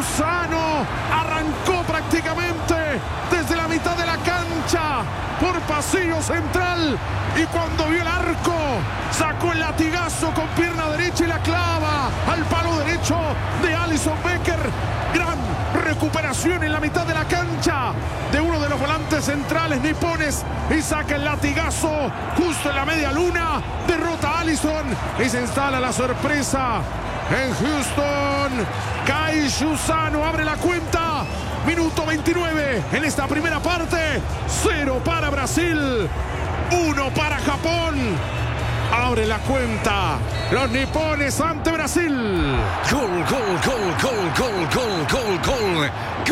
Susano arrancó prácticamente desde la mitad de la cancha por pasillo central y cuando vio el arco sacó el latigazo con pierna derecha y la clava al palo derecho de Alisson Becker. Gran recuperación en la mitad de la cancha de uno de los volantes centrales nipones y saca el latigazo justo en la media luna. Derrota a Alisson y se instala la sorpresa en Houston. Kai Susano abre la cuenta. Minuto 29 en esta primera parte. 0 para Brasil, 1 para Japón. Abre la cuenta los nipones ante Brasil. Gol, gol, gol, gol, gol, gol, gol, gol.